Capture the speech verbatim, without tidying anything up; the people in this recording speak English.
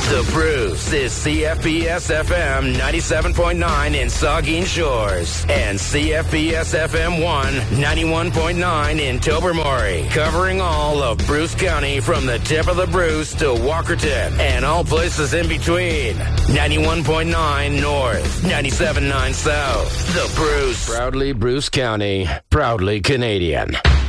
The Bruce is C F B S F M ninety-seven point nine in Saugeen Shores and C F B S F M one ninety-one point nine in Tobermory, covering all of Bruce County from the tip of the Bruce to Walkerton and all places in between. ninety-one point nine North, ninety-seven point nine South. The Bruce. Proudly Bruce County, proudly Canadian.